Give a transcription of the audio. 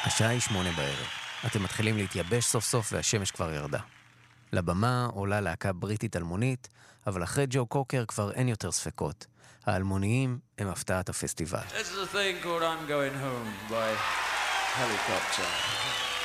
השעה היא 8 בערב. אתם מתחילים להתייבש סוף סוף והשמש כבר ירדה. לבמה עולה להקה בריטית אלמונית, אבל אחרי ג'ו קוקר כבר אין יותר ספקות. האלמוניים הם הפתעת הפסטיבל. This is a thing called I'm Going Home by Helicopter.